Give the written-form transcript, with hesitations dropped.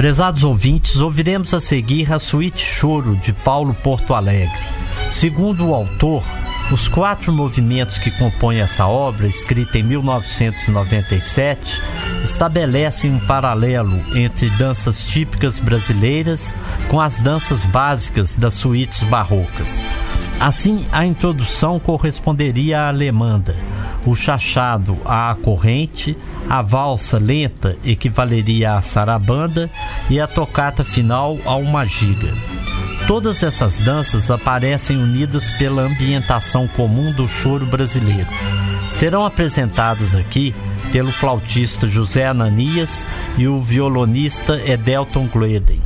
Prezados ouvintes, ouviremos a seguir a suíte Choro de Paulo Porto Alegre. Segundo o autor, os 4 movimentos que compõem essa obra, escrita em 1997, estabelecem um paralelo entre danças típicas brasileiras com as danças básicas das suítes barrocas. Assim, a introdução corresponderia à alemanda, o chachado à corrente, a valsa lenta equivaleria à sarabanda e a tocata final a uma giga. Todas essas danças aparecem unidas pela ambientação comum do choro brasileiro. Serão apresentadas aqui pelo flautista José Ananias e o violonista Edelton Gloeden.